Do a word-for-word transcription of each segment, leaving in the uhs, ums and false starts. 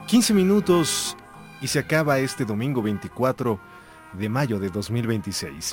quince minutos y se acaba este domingo veinticuatro de mayo de dos mil veintiséis.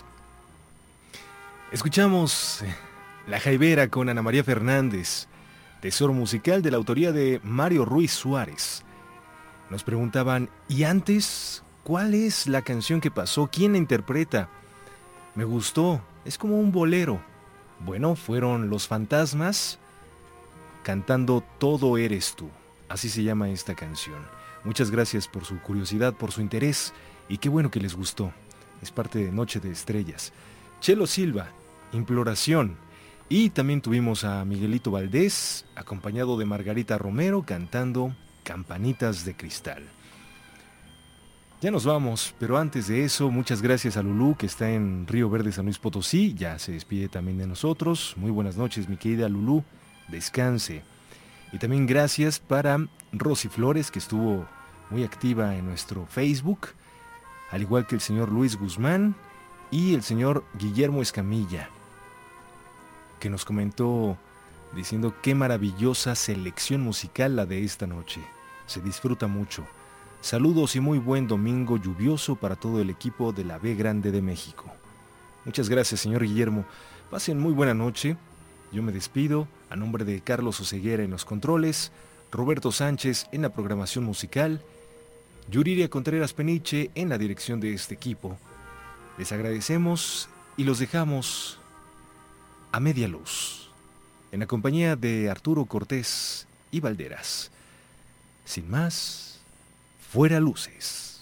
Escuchamos La Jaivera con Ana María Fernández, tesoro musical de la autoría de Mario Ruiz Suárez. Nos preguntaban, ¿y antes cuál es la canción que pasó? ¿Quién la interpreta? Me gustó, es como un bolero. Bueno, fueron Los Fantasmas cantando Todo Eres Tú. Así se llama esta canción. Muchas gracias por su curiosidad, por su interés, y qué bueno que les gustó. Es parte de Noche de Estrellas. Chelo Silva, Imploración. Y también tuvimos a Miguelito Valdés, acompañado de Margarita Romero, cantando Campanitas de Cristal. Ya nos vamos, pero antes de eso, muchas gracias a Lulú, que está en Río Verde, San Luis Potosí. Ya se despide también de nosotros. Muy buenas noches, mi querida Lulú. Descanse. Y también gracias para Rosy Flores, que estuvo muy activa en nuestro Facebook, al igual que el señor Luis Guzmán y el señor Guillermo Escamilla, que nos comentó diciendo qué maravillosa selección musical la de esta noche. Se disfruta mucho. Saludos y muy buen domingo lluvioso para todo el equipo de la B Grande de México. Muchas gracias, señor Guillermo. Pasen muy buena noche. Yo me despido a nombre de Carlos Oseguera en los controles, Roberto Sánchez en la programación musical, Yuriria Contreras Peniche en la dirección de este equipo. Les agradecemos y los dejamos a media luz, en la compañía de Arturo Cortés y Valderas. Sin más, fuera luces.